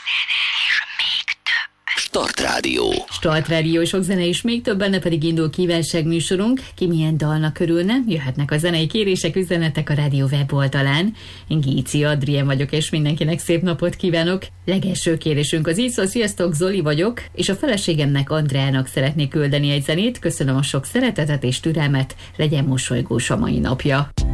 Start Rádió. Start Rádió, sok zene és még több, benne pedig indul kívánságműsorunk. Ki milyen dalnak örülne? Jöhetnek a zenei kérések, üzenetek a rádió weboldalán. Én Gíci Adrien vagyok, és mindenkinek szép napot kívánok. Legelső kérésünk az így szól: sziasztok, Zoli vagyok, és a feleségemnek, Andreának szeretnék küldeni egy zenét. Köszönöm a sok szeretetet és türelmet, legyen mosolygós a mai napja.